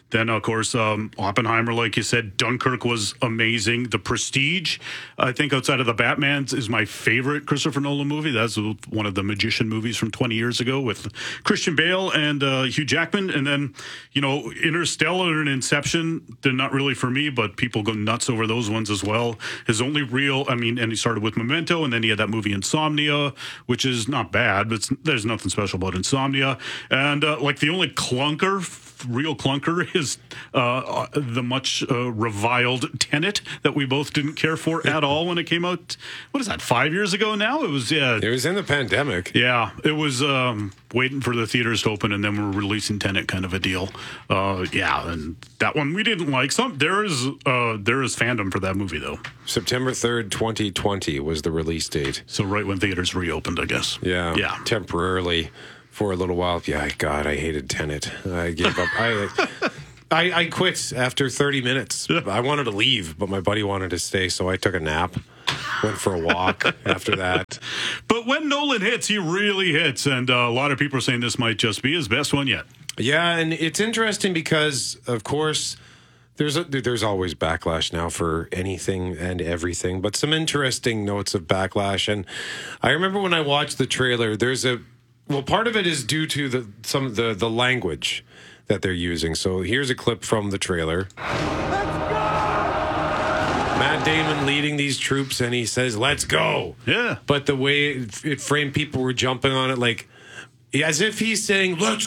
Then, of course, Oppenheimer, like you said, Dunkirk was amazing. The Prestige, I think outside of the Batman, is my favorite Christopher Nolan movie. That's one of the Magician movies from 20 years ago with Christian Bale and Hugh Jackman. And then, Interstellar and Inception, they're not really for me, but people go nuts over those ones as well. His only real, and he started with Memento, and then he had that movie Insomnia, which is not bad, but there's nothing special about Insomnia. And the only real clunker is the much reviled Tenet that we both didn't care for at all when it came out. What is that, 5 years ago now? It was in the pandemic. Yeah, it was waiting for the theaters to open, and then we're releasing Tenet kind of a deal. And that one we didn't like. There is fandom for that movie though. September 3rd, 2020 was the release date. So right when theaters reopened, I guess. Yeah. Temporarily. For a little while. Yeah, God, I hated Tenet. I gave up. I quit after 30 minutes. I wanted to leave, but my buddy wanted to stay, so I took a nap. Went for a walk after that. But when Nolan hits, he really hits, and a lot of people are saying this might just be his best one yet. Yeah, and it's interesting because, of course, there's always backlash now for anything and everything, but some interesting notes of backlash. And I remember when I watched the trailer, part of it is due to the language that they're using. So here's a clip from the trailer. Matt Damon leading these troops, and he says, "Let's go." Yeah. But the way it framed, people were jumping on it like as if he's saying, "Let's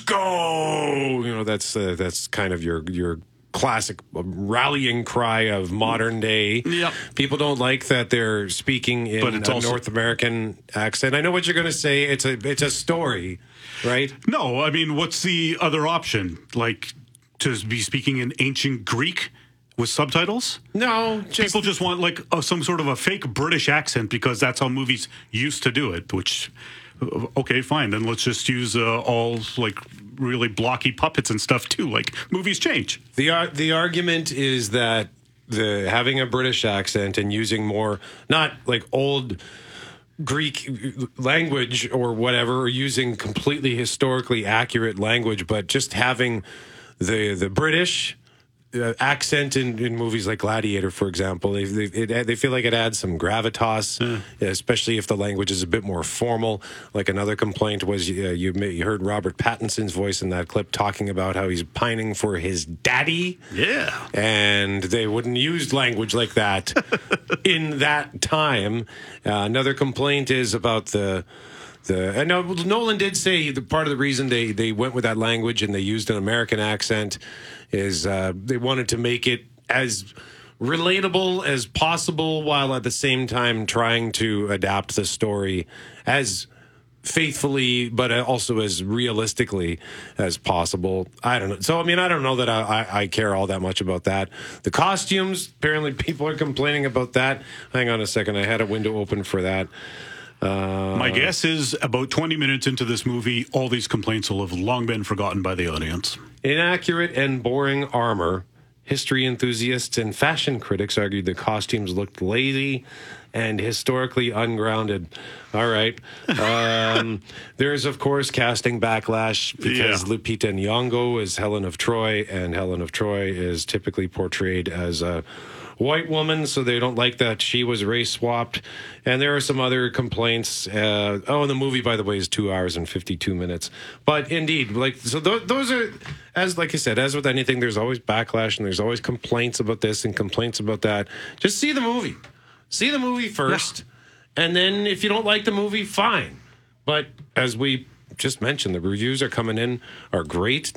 go." That's kind of your classic rallying cry of modern day. Yep. People don't like that they're speaking in a North American accent. I know what you're going to say. It's a story, right? No, what's the other option? Like to be speaking in ancient Greek with subtitles? No. People just want some sort of a fake British accent because that's how movies used to do it, which... Okay, fine. Then let's just use all really blocky puppets and stuff too. Movies change. The argument is that having a British accent and using more not old Greek language or whatever, or using completely historically accurate language, but just having the British accent in movies like Gladiator, for example, they feel like it adds some gravitas, especially if the language is a bit more formal. Like another complaint was you heard Robert Pattinson's voice in that clip talking about how he's pining for his daddy. Yeah. And they wouldn't use language like that in that time. Another complaint is about and Nolan did say part of the reason they went with that language and they used an American accent is they wanted to make it as relatable as possible while at the same time trying to adapt the story as faithfully but also as realistically as possible. I don't know. So, I don't know that I care all that much about that. The costumes, apparently people are complaining about that. Hang on a second. I had a window open for that. My guess is about 20 minutes into this movie, all these complaints will have long been forgotten by the audience. Inaccurate and boring armor. History enthusiasts and fashion critics argued the costumes looked lazy and historically ungrounded. All right. There's, of course, casting backlash because Lupita Nyong'o is Helen of Troy, and Helen of Troy is typically portrayed as a white woman, so they don't like that she was race swapped. And there are some other complaints. And the movie, by the way, is 2 hours and 52 minutes. But indeed, those are, like I said, as with anything, there's always backlash and there's always complaints about this and complaints about that. Just see the movie. See the movie first. Yeah. And then if you don't like the movie, fine. But as we just mentioned, the reviews are coming in, are great,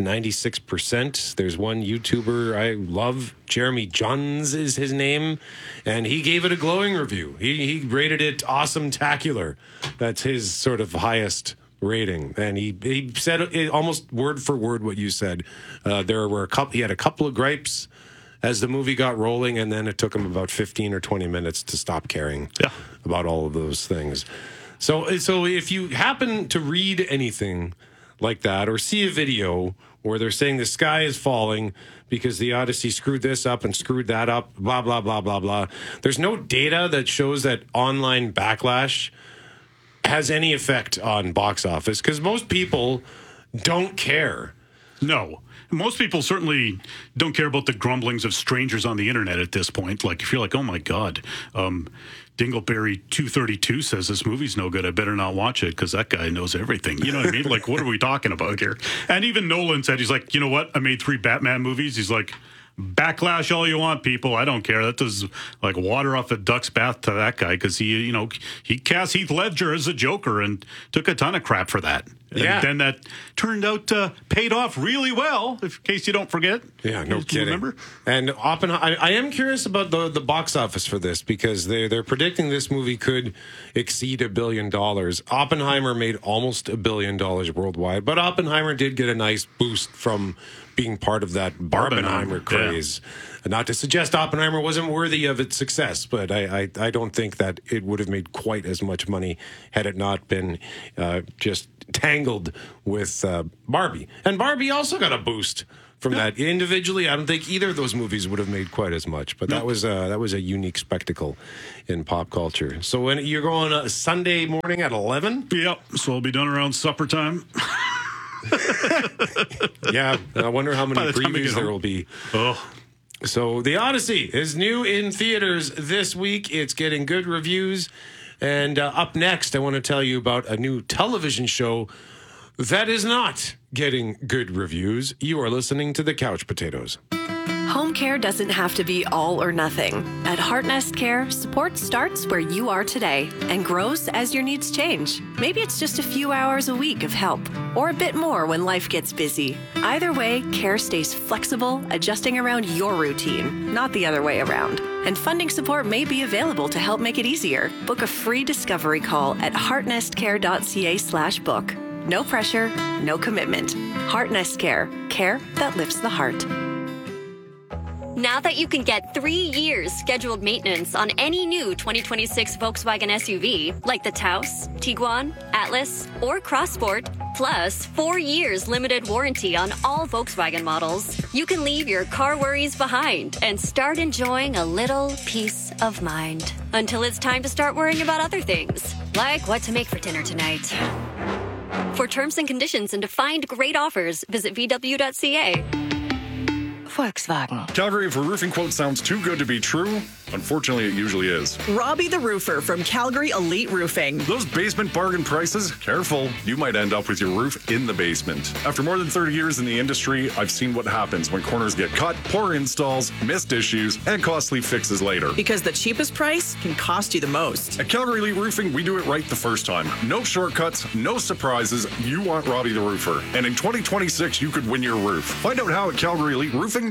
96%. There's one YouTuber I love, Jeremy Johns is his name, and he gave it a glowing review. He rated it awesome-tacular. That's his sort of highest rating, and he said it almost word for word what you said. He had a couple of gripes as the movie got rolling, and then it took him about 15 or 20 minutes to stop caring about all of those things. So if you happen to read anything like that or see a video where they're saying the sky is falling because the Odyssey screwed this up and screwed that up, blah, blah, blah, blah, blah, there's no data that shows that online backlash has any effect on box office because most people don't care. No. Most people certainly don't care about the grumblings of strangers on the internet at this point. Like, if you're like, oh my God, Dingleberry 232 says this movie's no good, I better not watch it because that guy knows everything. You know what I mean? Like, what are we talking about here? And even Nolan said, he's like, you know what? I made 3 Batman movies. He's like, backlash all you want, people. I don't care. That does like water off a duck's bath to that guy because he cast Heath Ledger as a Joker and took a ton of crap for that. Yeah. And then that turned out paid off really well, in case you don't forget. Yeah, no kidding. Remember? And Oppenheimer, I am curious about the box office for this because they're predicting this movie could exceed $1 billion. Oppenheimer made almost $1 billion worldwide, but Oppenheimer did get a nice boost from being part of that Barbenheimer craze. Yeah. Not to suggest Oppenheimer wasn't worthy of its success, but I don't think that it would have made quite as much money had it not been just tangled with Barbie. And Barbie also got a boost from that. Individually, I don't think either of those movies would have made quite as much, but that was a unique spectacle in pop culture. So when you're going Sunday morning at 11? Yep. So I'll be done around supper time. Yeah, I wonder how many previews there will be. Oh. So The Odyssey is new in theaters this week. It's getting good reviews. And up next, I want to tell you about a new television show that is not getting good reviews. You are listening to The Couch Potatoes. Home care doesn't have to be all or nothing. At Heartnest Care, support starts where you are today and grows as your needs change. Maybe it's just a few hours a week of help, or a bit more when life gets busy. Either way, care stays flexible, adjusting around your routine, not the other way around. And funding support may be available to help make it easier. Book a free discovery call at heartnestcare.ca/book. No pressure, no commitment. Heartnest Care. Care that lifts the heart. Now that you can get 3 years scheduled maintenance on any new 2026 Volkswagen SUV, like the Taos, Tiguan, Atlas, or Crossport, plus 4 years limited warranty on all Volkswagen models, you can leave your car worries behind and start enjoying a little peace of mind. Until it's time to start worrying about other things, like what to make for dinner tonight. For terms and conditions and to find great offers, visit VW.ca. Volkswagen. Calgary, if a roofing quote sounds too good to be true, unfortunately it usually is. Robbie the Roofer from Calgary Elite Roofing. Those basement bargain prices? Careful, you might end up with your roof in the basement. After more than 30 years in the industry, I've seen what happens when corners get cut, poor installs, missed issues, and costly fixes later. Because the cheapest price can cost you the most. At Calgary Elite Roofing, we do it right the first time. No shortcuts, no surprises. You want Robbie the Roofer. And in 2026, you could win your roof. Find out how at CalgaryEliteRoofing.ca.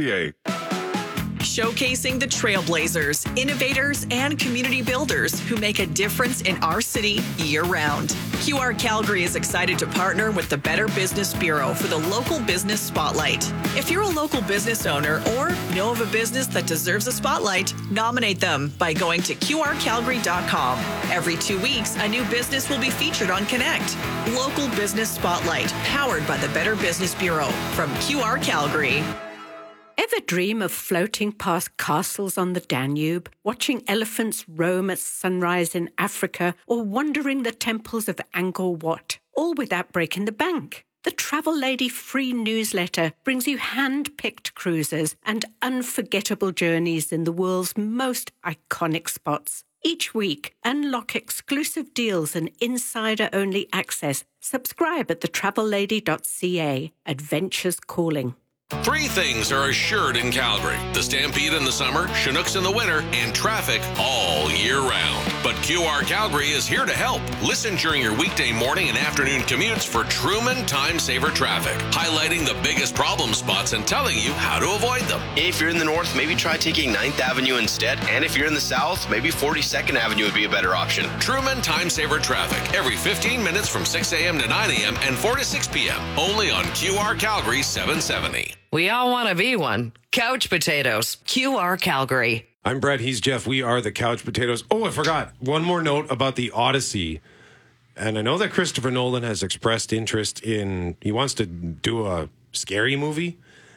Showcasing the trailblazers, innovators, and community builders who make a difference in our city year-round. QR Calgary is excited to partner with the Better Business Bureau for the Local Business Spotlight. If you're a local business owner or know of a business that deserves a spotlight, nominate them by going to QRCalgary.com. Every 2 weeks, a new business will be featured on Connect. Local Business Spotlight, powered by the Better Business Bureau from QR Calgary. Ever dream of floating past castles on the Danube, watching elephants roam at sunrise in Africa, or wandering the temples of Angkor Wat, all without breaking the bank? The Travel Lady free newsletter brings you hand-picked cruises and unforgettable journeys in the world's most iconic spots. Each week, unlock exclusive deals and insider-only access. Subscribe at thetravellady.ca. Adventures calling. 3 things are assured in Calgary: the Stampede in the summer, Chinooks in the winter, and traffic all year round. But QR Calgary is here to help. Listen during your weekday morning and afternoon commutes for Truman Time Saver Traffic, highlighting the biggest problem spots and telling you how to avoid them. If you're in the north, maybe try taking 9th Avenue instead. And if you're in the south, maybe 42nd Avenue would be a better option. Truman Time Saver Traffic, every 15 minutes from 6 a.m. to 9 a.m. and 4 to 6 p.m. Only on QR Calgary 770. We all want to be one. Couch Potatoes, QR Calgary. I'm Brett. He's Jeff. We are the Couch Potatoes. Oh, I forgot. One more note about the Odyssey. And I know that Christopher Nolan has expressed interest in, he wants to do a scary movie.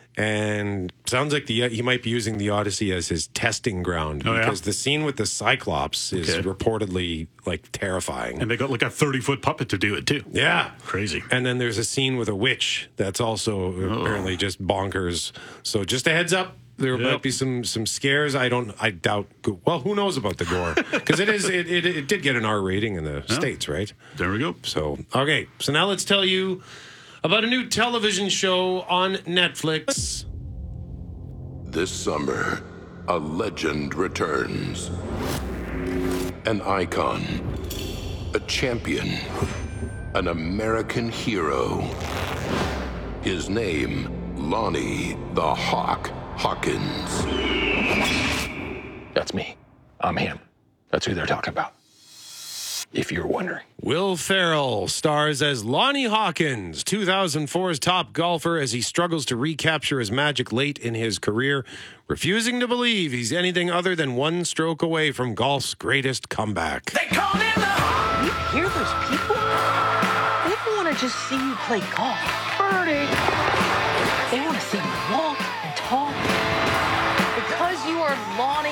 And sounds like he might be using the Odyssey as his testing ground because the scene with the Cyclops is reportedly like terrifying. And they got like a 30-foot puppet to do it too. Yeah. Crazy. And then there's a scene with a witch that's also apparently just bonkers. So just a heads up. There might be some scares. I doubt. Well, who knows about the gore? Because it did get an R rating in the States, right? There we go. So okay. So now let's tell you about a new television show on Netflix. This summer, a legend returns. An icon, a champion, an American hero. His name, Lonnie the Hawk Hawkins. That's me. I'm him. That's who they're talking about. If you're wondering. Will Ferrell stars as Lonnie Hawkins, 2004's top golfer, as he struggles to recapture his magic late in his career, refusing to believe he's anything other than one stroke away from golf's greatest comeback. They call him the Hawk! You hear those people? They don't want to just see you play golf. Birdie! They want to see you walk and talk. Because you are Lonnie.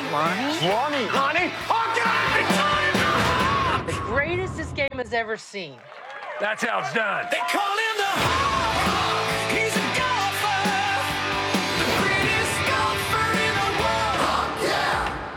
The greatest this game has ever seen. That's how it's done. They call him the Hawk. He's a golfer. The greatest golfer in the world.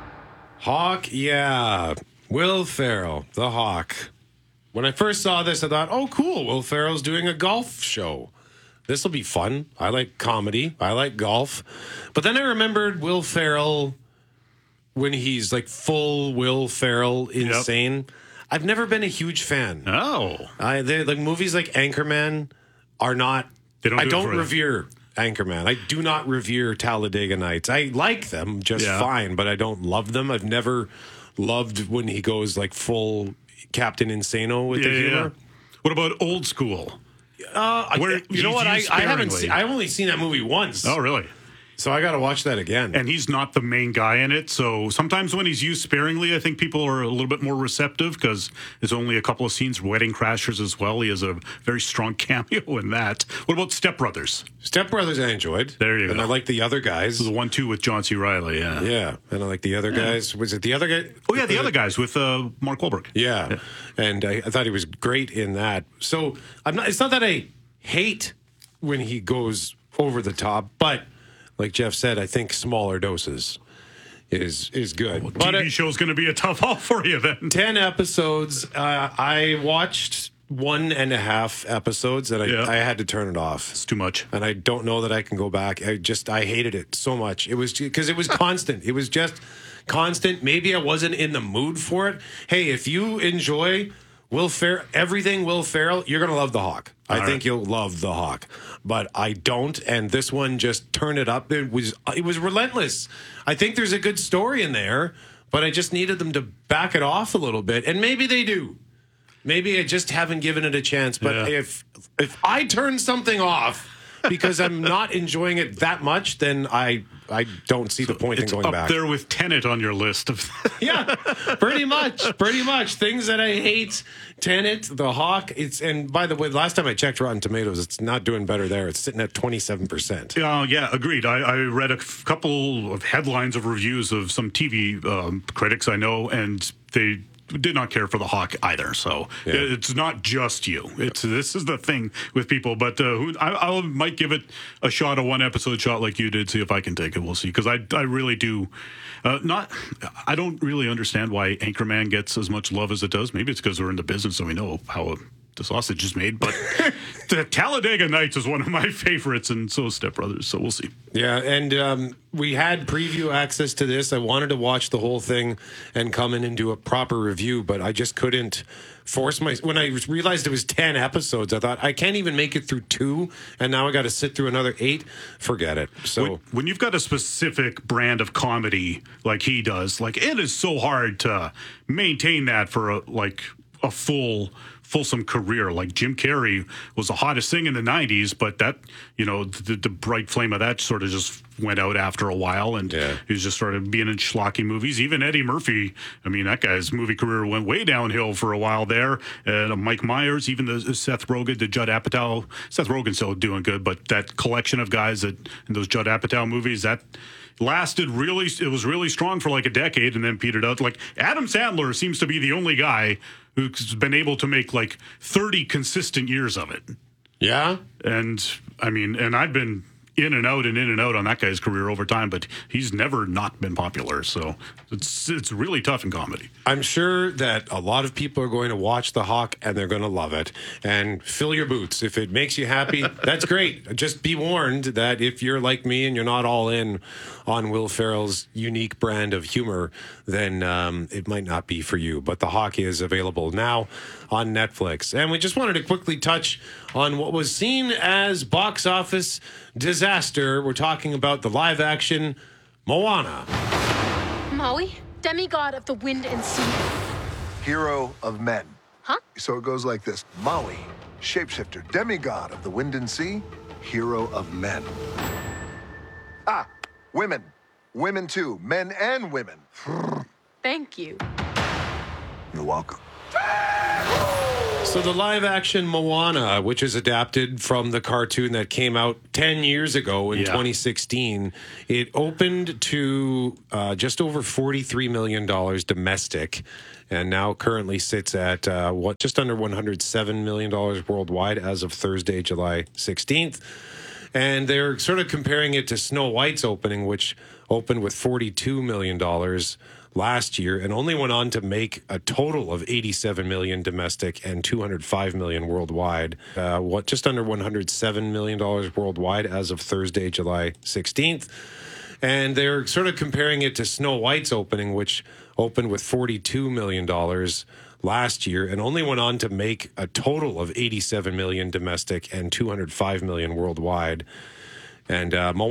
Hawk, yeah. Will Ferrell, the Hawk. When I first saw this, I thought, oh, cool. Will Ferrell's doing a golf show. This will be fun. I like comedy. I like golf. But then I remembered Will Ferrell when he's like full Will Ferrell insane. Yep. I've never been a huge fan. Oh. Like movies like Anchorman are not. I don't revere Anchorman. I do not revere Talladega Nights. I like them just fine, but I don't love them. I've never loved when he goes like full Captain Insano with the humor. What about Old School? You know what? I haven't seen. I've only seen that movie once. Oh, really? So I got to watch that again. And he's not the main guy in it. So sometimes when he's used sparingly, I think people are a little bit more receptive because there's only a couple of scenes, Wedding Crashers as well. He has a very strong cameo in that. What about Step Brothers? Step Brothers I enjoyed. There you go. And I like the other guys. The 1-2 with John C. Reilly, Yeah, and I like the other guys. Was it the other guy? Oh, yeah, the other guys with Mark Wahlberg. Yeah. And I thought he was great in that. So it's not that I hate when he goes over the top, but like Jeff said, I think smaller doses is good. Well, TV show's going to be a tough haul for you then. 10 episodes. I watched 1.5 episodes and I had to turn it off. It's too much. And I don't know that I can go back. I hated it so much. It was because it was constant. It was just constant. Maybe I wasn't in the mood for it. Hey, if you enjoy everything Will Ferrell, you're going to love The Hawk. I think you'll love The Hawk. But I don't, and this one just turned it up. It was relentless. I think there's a good story in there, but I just needed them to back it off a little bit, and maybe they do. Maybe I just haven't given it a chance. But if I turn something off because I'm not enjoying it that much, then I don't see the point in going back. It's up there with Tenet on your list of. Yeah, pretty much. Things that I hate. Tenet, The Hawk. And by the way, last time I checked Rotten Tomatoes, it's not doing better there. It's sitting at 27%. Yeah, agreed. I read a couple of headlines of reviews of some TV critics I know, and they did not care for The Hawk either. So it's not just you. This is the thing with people. But I might give it a shot, a one episode shot like you did, see if I can take it. We'll see. Because I really do I don't really understand why Anchorman gets as much love as it does. Maybe it's because we're in the business and we know how the sausage is made. But the Talladega Nights is one of my favorites, and so is Step Brothers. So we'll see. Yeah, and we had preview access to this. I wanted to watch the whole thing and come in and do a proper review, but I just couldn't force when I realized it was 10 episodes, I thought, I can't even make it through 2, and now I got to sit through another 8. Forget it. So when you've got a specific brand of comedy like he does, like it is so hard to maintain that for a a fulsome career. Like Jim Carrey was the hottest thing in the 90s, but that, the bright flame of that sort of just went out after a while, and he was just sort of being in schlocky movies. Even Eddie Murphy, I mean, that guy's movie career went way downhill for a while there. Mike Myers, even the Seth Rogen, the Judd Apatow. Seth Rogen's still doing good, but that collection of guys in those Judd Apatow movies, that lasted it was really strong for like a decade and then petered out. Like Adam Sandler seems to be the only guy who's been able to make like 30 consistent years of it. Yeah. And I mean, and I've been in and out on that guy's career over time, but he's never not been popular. So it's really tough in comedy. I'm sure that a lot of people are going to watch The Hawk and they're going to love it. And fill your boots. If it makes you happy, that's great. Just be warned that if you're like me and you're not all in on Will Ferrell's unique brand of humor, then it might not be for you. But The Hawk is available now on Netflix. And we just wanted to quickly touch on what was seen as box office disaster. We're talking about the live action Moana. Maui, demigod of the wind and sea. Hero of men. Huh? So it goes like this. Maui, shapeshifter, demigod of the wind and sea, hero of men. Ah, women. Women too. Men and women. Thank you. You're welcome. So the live-action Moana, which is adapted from the cartoon that came out 10 years ago in 2016, it opened to just over $43 million domestic, and now currently sits at just under $107 million worldwide as of Thursday, July 16th. And they're sort of comparing it to Snow White's opening, which opened with $42 million last year and only went on to make a total of $87 million domestic and $205 million worldwide. Just under $107 million worldwide as of Thursday, July 16th. And they're sort of comparing it to Snow White's opening, which opened with $42 million last year and only went on to make a total of $87 million domestic and $205 million worldwide. And